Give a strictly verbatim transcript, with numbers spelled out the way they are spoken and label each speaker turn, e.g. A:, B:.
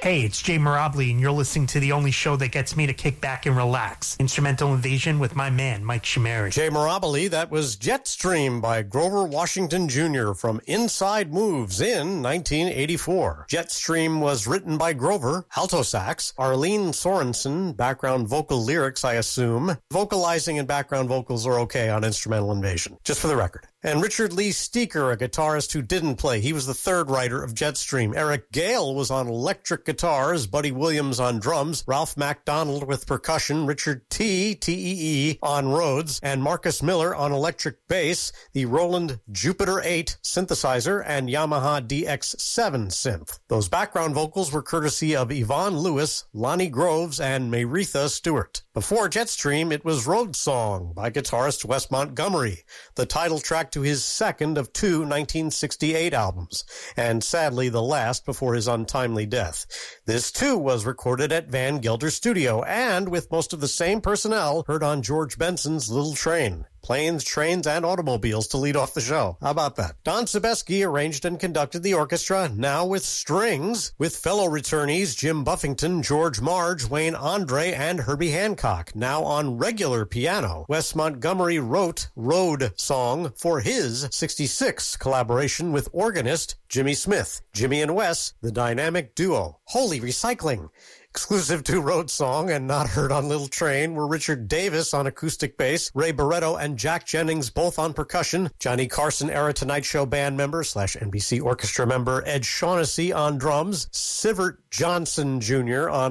A: Hey, it's Jay Mirabli, and you're listening to the only show that gets me to kick back and relax. Instrumental Invasion with my man, Mike Shimari.
B: Jay Mirabli, that was Jetstream by Grover Washington Junior from Inside Moves in nineteen eighty-four. Jetstream was written by Grover, alto sax, Arlene Sorensen, background vocal lyrics, I assume. Vocalizing and background vocals are okay on Instrumental Invasion, just for the record. And Richard Lee Steeker, a guitarist who didn't play. He was the third writer of Jetstream. Eric Gale was on electric guitars, Buddy Williams on drums, Ralph MacDonald with percussion, Richard T, T E E, on Rhodes, and Marcus Miller on electric bass, the Roland Jupiter eight synthesizer, and Yamaha D X seven synth. Those background vocals were courtesy of Yvonne Lewis, Lonnie Groves, and Mayretha Stewart. Before Jetstream, it was Road Song by guitarist Wes Montgomery, the title track to his second of two nineteen sixty-eight albums, and sadly the last before his untimely death. This, too, was recorded at Van Gelder Studio, and with most of the same personnel heard on George Benson's Little Train. Planes, trains, and automobiles to lead off the show. How about that? Don Sebesky arranged and conducted the orchestra, now with strings, with fellow returnees Jim Buffington, George Marge, Wayne Andre, and Herbie Hancock. Now on regular piano, Wes Montgomery wrote Road Song for his sixty-six collaboration with organist Jimmy Smith. Jimmy and Wes, the dynamic duo. Holy recycling! Exclusive to Road Song and not heard on Little Train were Richard Davis on acoustic bass, Ray Barretto and Jack Jennings both on percussion, Johnny Carson era Tonight Show band member slash N B C orchestra member Ed Shaughnessy on drums, Sivert Johnson Junior on